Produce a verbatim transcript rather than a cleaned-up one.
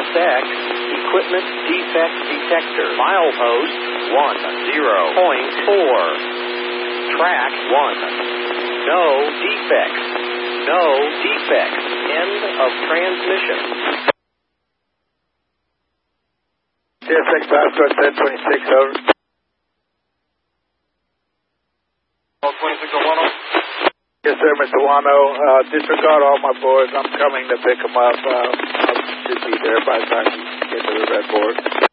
S X, equipment defect detector. Milepost one zero point four. Track one. No defects. No defects. End of transmission. C S X Passport ten twenty-six, over. twenty-six oh one. Yes, sir, Mister Wano. Uh, disregard all my boards. I'm coming to pick them up. Uh, I should be there by the time you get to the red board.